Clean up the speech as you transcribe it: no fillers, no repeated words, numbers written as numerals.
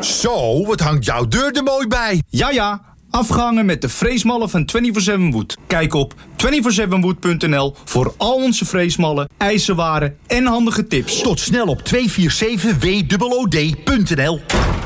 Zo, wat hangt jouw deur er mooi bij. Ja, afgehangen met de freesmallen van 24/7 Wood. Kijk op 247wood.nl voor al onze freesmallen, ijzerwaren en handige tips. Tot snel op 247wod.nl.